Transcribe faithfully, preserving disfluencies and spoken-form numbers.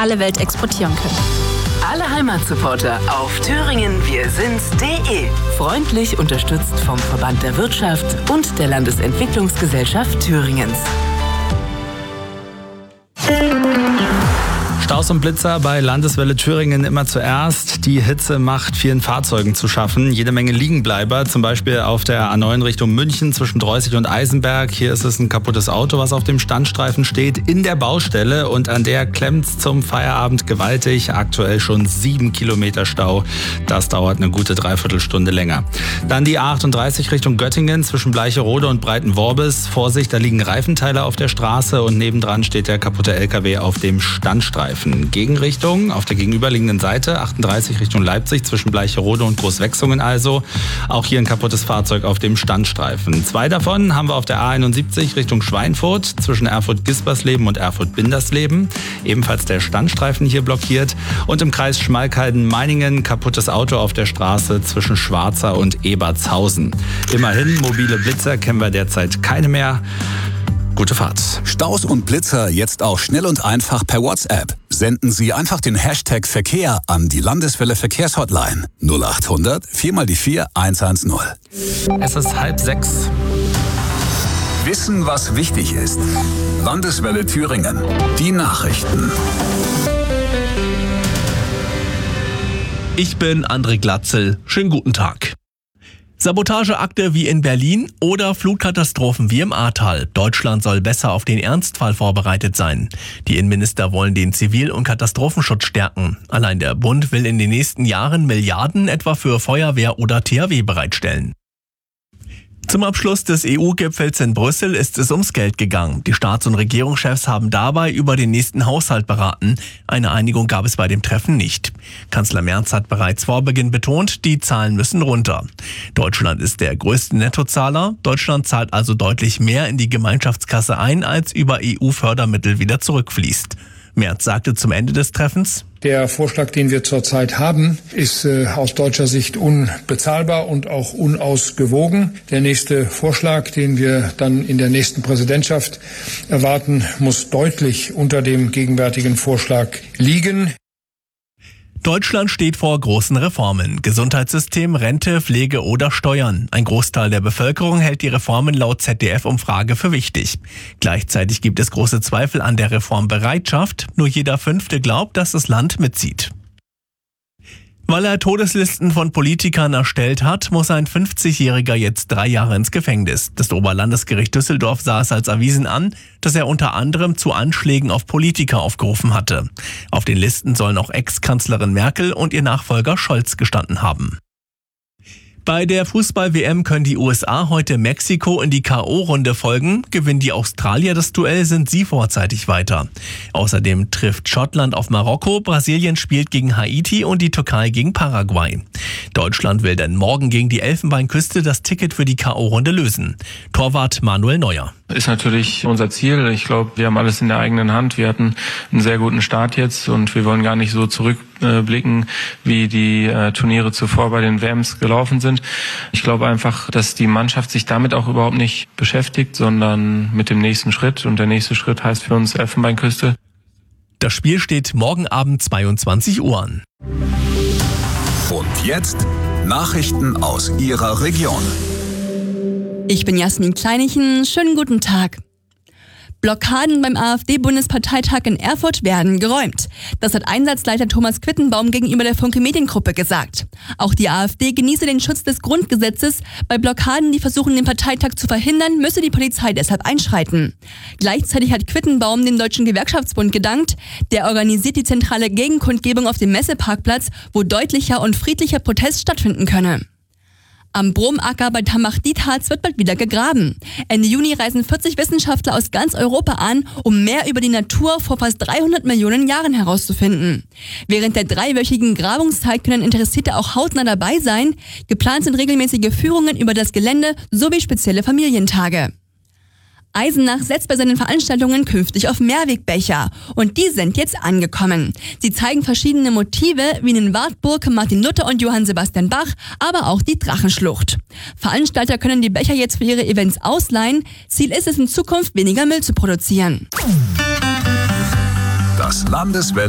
alle Welt exportieren können. Alle Heimatsupporter auf thüringen wir sind's punkt de. Freundlich unterstützt vom Verband der Wirtschaft und der Landesentwicklungsgesellschaft Thüringens. Staus und Blitzer bei Landeswelle Thüringen immer zuerst. Die Hitze macht vielen Fahrzeugen zu schaffen. Jede Menge Liegenbleiber, zum Beispiel auf der A neun Richtung München zwischen Dreußig und Eisenberg. Hier ist es ein kaputtes Auto, was auf dem Standstreifen steht, in der Baustelle. Und an der klemmt's zum Feierabend gewaltig. Aktuell schon sieben Kilometer Stau. Das dauert eine gute Dreiviertelstunde länger. Dann die A achtunddreißig Richtung Göttingen zwischen Bleicherode und Breitenworbis. Vorsicht, da liegen Reifenteile auf der Straße und nebendran steht der kaputte L K W auf dem Standstreifen. Gegenrichtung auf der gegenüberliegenden Seite, achtunddreißig Richtung Leipzig zwischen Bleicherode und Großwechsungen also. Auch hier ein kaputtes Fahrzeug auf dem Standstreifen. Zwei davon haben wir auf der A einundsiebzig Richtung Schweinfurt zwischen Erfurt-Gispersleben und Erfurt-Bindersleben. Ebenfalls der Standstreifen hier blockiert. Und im Kreis Schmalkalden-Meiningen kaputtes Auto auf der Straße zwischen Schwarzer und Ebertshausen. Immerhin, mobile Blitzer kennen wir derzeit keine mehr. Gute Fahrt. Staus und Blitzer jetzt auch schnell und einfach per WhatsApp. Senden Sie einfach den Hashtag Verkehr an die Landeswelle Verkehrshotline null achthundert vier mal die vier hundertzehn. Es ist halb sechs. Wissen, was wichtig ist. Landeswelle Thüringen. Die Nachrichten. Ich bin André Glatzel. Schönen guten Tag. Sabotageakte wie in Berlin oder Flutkatastrophen wie im Ahrtal. Deutschland soll besser auf den Ernstfall vorbereitet sein. Die Innenminister wollen den Zivil- und Katastrophenschutz stärken. Allein der Bund will in den nächsten Jahren Milliarden etwa für Feuerwehr oder T H W bereitstellen. Zum Abschluss des E U-Gipfels in Brüssel ist es ums Geld gegangen. Die Staats- und Regierungschefs haben dabei über den nächsten Haushalt beraten. Eine Einigung gab es bei dem Treffen nicht. Kanzler Merz hat bereits vor Beginn betont, die Zahlen müssen runter. Deutschland ist der größte Nettozahler. Deutschland zahlt also deutlich mehr in die Gemeinschaftskasse ein, als über E U-Fördermittel wieder zurückfließt. Merz sagte zum Ende des Treffens: Der Vorschlag, den wir zurzeit haben, ist äh, aus deutscher Sicht unbezahlbar und auch unausgewogen. Der nächste Vorschlag, den wir dann in der nächsten Präsidentschaft erwarten, muss deutlich unter dem gegenwärtigen Vorschlag liegen. Deutschland steht vor großen Reformen. Gesundheitssystem, Rente, Pflege oder Steuern. Ein Großteil der Bevölkerung hält die Reformen laut Z D F-Umfrage für wichtig. Gleichzeitig gibt es große Zweifel an der Reformbereitschaft. Nur jeder Fünfte glaubt, dass das Land mitzieht. Weil er Todeslisten von Politikern erstellt hat, muss ein fünfzigjähriger jetzt drei Jahre ins Gefängnis. Das Oberlandesgericht Düsseldorf sah es als erwiesen an, dass er unter anderem zu Anschlägen auf Politiker aufgerufen hatte. Auf den Listen sollen auch Ex-Kanzlerin Merkel und ihr Nachfolger Scholz gestanden haben. Bei der Fußball-W M können die U S A heute Mexiko in die K O-Runde folgen. Gewinnen die Australier das Duell, sind sie vorzeitig weiter. Außerdem trifft Schottland auf Marokko, Brasilien spielt gegen Haiti und die Türkei gegen Paraguay. Deutschland will dann morgen gegen die Elfenbeinküste das Ticket für die K O-Runde lösen. Torwart Manuel Neuer. Ist natürlich unser Ziel. Ich glaube, wir haben alles in der eigenen Hand. Wir hatten einen sehr guten Start jetzt und wir wollen gar nicht so zurückblicken, wie die äh, Turniere zuvor bei den W Ms gelaufen sind. Ich glaube einfach, dass die Mannschaft sich damit auch überhaupt nicht beschäftigt, sondern mit dem nächsten Schritt. Und der nächste Schritt heißt für uns Elfenbeinküste. Das Spiel steht morgen Abend zweiundzwanzig Uhr an. Und jetzt Nachrichten aus Ihrer Region. Ich bin Jasmin Kleinichen, schönen guten Tag. Blockaden beim AfD-Bundesparteitag in Erfurt werden geräumt. Das hat Einsatzleiter Thomas Quittenbaum gegenüber der Funke Mediengruppe gesagt. Auch die AfD genieße den Schutz des Grundgesetzes. Bei Blockaden, die versuchen, den Parteitag zu verhindern, müsse die Polizei deshalb einschreiten. Gleichzeitig hat Quittenbaum dem Deutschen Gewerkschaftsbund gedankt. Der organisiert die zentrale Gegenkundgebung auf dem Messeparkplatz, wo deutlicher und friedlicher Protest stattfinden könne. Am Bromacker bei Tamach-Dietharz wird bald wieder gegraben. Ende Juni reisen vierzig Wissenschaftler aus ganz Europa an, um mehr über die Natur vor fast dreihundert Millionen Jahren herauszufinden. Während der dreiwöchigen Grabungszeit können Interessierte auch hautnah dabei sein. Geplant sind regelmäßige Führungen über das Gelände sowie spezielle Familientage. Eisenach setzt bei seinen Veranstaltungen künftig auf Mehrwegbecher. Und die sind jetzt angekommen. Sie zeigen verschiedene Motive wie den Wartburg, Martin Luther und Johann Sebastian Bach, aber auch die Drachenschlucht. Veranstalter können die Becher jetzt für ihre Events ausleihen. Ziel ist es in Zukunft, weniger Müll zu produzieren. Das Landeswelle